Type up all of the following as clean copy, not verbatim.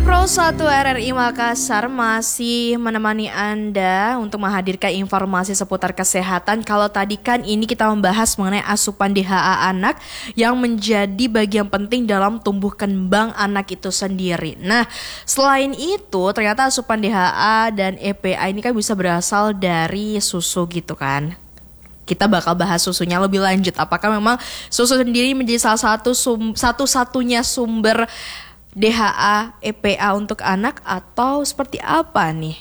Pro 1 RRI Makassar masih menemani Anda untuk menghadirkan informasi seputar kesehatan. Kalau tadi kan ini kita membahas mengenai asupan DHA anak yang menjadi bagian penting dalam tumbuh kembang anak itu sendiri. Nah, selain itu ternyata asupan DHA dan EPA ini kan bisa berasal dari susu gitu kan. Kita bakal bahas susunya lebih lanjut. Apakah memang susu sendiri menjadi salah satu-satunya sumber DHA, EPA untuk anak atau seperti apa nih?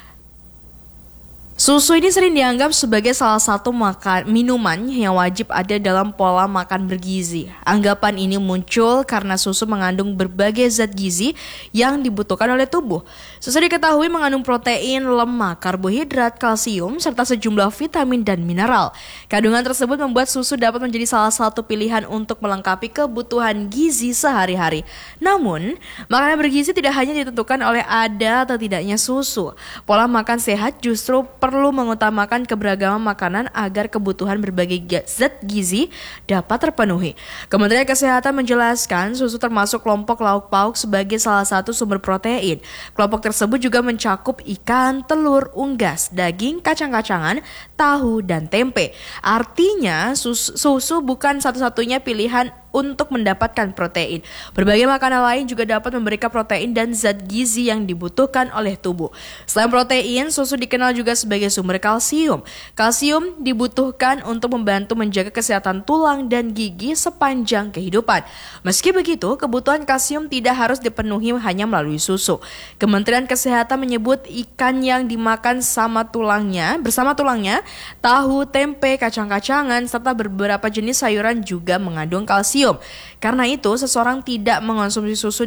Susu ini sering dianggap sebagai salah satu minuman yang wajib ada dalam pola makan bergizi. Anggapan ini muncul karena susu mengandung berbagai zat gizi yang dibutuhkan oleh tubuh. Susu diketahui mengandung protein, lemak, karbohidrat, kalsium, serta sejumlah vitamin dan mineral. Kandungan tersebut membuat susu dapat menjadi salah satu pilihan untuk melengkapi kebutuhan gizi sehari-hari. Namun, makanan bergizi tidak hanya ditentukan oleh ada atau tidaknya susu. Pola makan sehat justru perlu mengutamakan keberagaman makanan agar kebutuhan berbagai zat gizi dapat terpenuhi. Kementerian Kesehatan menjelaskan susu termasuk kelompok lauk pauk sebagai salah satu sumber protein. Kelompok tersebut juga mencakup ikan, telur, unggas, daging, kacang-kacangan, tahu, dan tempe. Artinya susu bukan satu-satunya pilihan untuk mendapatkan protein. Berbagai makanan lain juga dapat memberikan protein dan zat gizi yang dibutuhkan oleh tubuh. Selain protein, susu dikenal juga sebagai sumber kalsium. Kalsium dibutuhkan untuk membantu menjaga kesehatan tulang dan gigi sepanjang kehidupan. Meski begitu, kebutuhan kalsium tidak harus dipenuhi hanya melalui susu. Kementerian Kesehatan menyebut ikan yang dimakan bersama tulangnya, tahu, tempe, kacang-kacangan, serta beberapa jenis sayuran juga mengandung kalsium. Karena itu, seseorang tidak mengonsumsi susu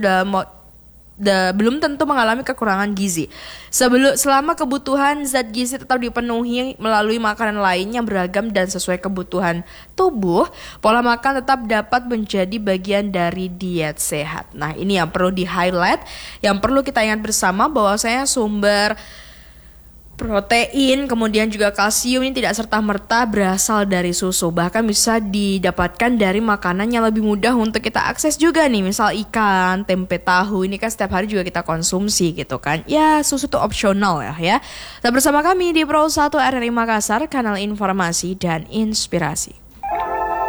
belum tentu mengalami kekurangan gizi. Selama kebutuhan zat gizi tetap dipenuhi melalui makanan lain yang beragam dan sesuai kebutuhan tubuh, pola makan tetap dapat menjadi bagian dari diet sehat. Nah, ini yang perlu di-highlight, yang perlu kita ingat bersama bahwasanya sumber protein, kemudian juga kalsium ini tidak serta-merta berasal dari susu. Bahkan bisa didapatkan dari makanan yang lebih mudah untuk kita akses juga nih. Misal ikan, tempe, tahu, ini kan setiap hari juga kita konsumsi gitu kan. Ya, susu itu opsional ya. Tetap bersama kami di Pro 1 RRI Makassar, kanal informasi dan inspirasi.